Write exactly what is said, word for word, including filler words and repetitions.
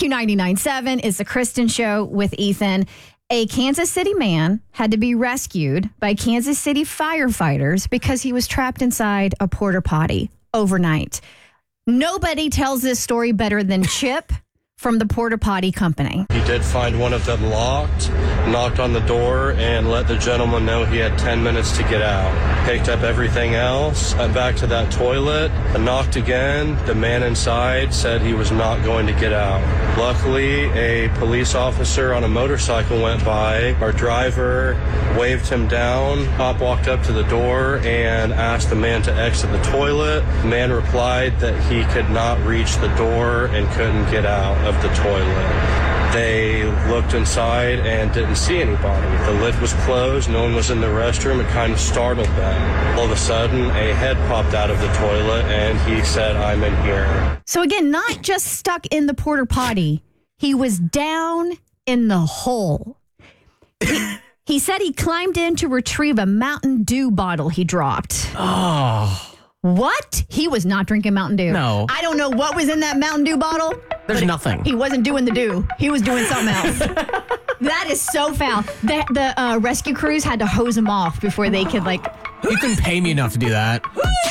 Q ninety-nine point seven is the Kristen Show with Ethan. A Kansas City man had to be rescued by Kansas City firefighters because he was trapped inside a porta potty overnight. Nobody tells this story better than Chip from the porta potty company. He did find one of them locked, knocked on the door, and let the gentleman know he had ten minutes to get out. Picked up everything else, went back to that toilet, knocked again. The man inside said he was not going to get out. Luckily, a police officer on a motorcycle went by. Our driver waved him down. Cop walked up to the door and asked the man to exit the toilet. The man replied that he could not reach the door and couldn't get out of the toilet. They looked inside and didn't see anybody. The lid was closed. No one was in the restroom. It kind of startled them. All of a sudden, a head popped out of the toilet, and he said, "I'm in here." So again, not just stuck in the porta potty. He was down in the hole. He, he said he climbed in to retrieve a Mountain Dew bottle he dropped. Oh. What? He was not drinking Mountain Dew. No. I don't know what was in that Mountain Dew bottle. There's nothing. He wasn't doing the dew. He was doing something else. That is so foul. The, the uh, rescue crews had to hose him off before they could, like... You couldn't pay me enough to do that.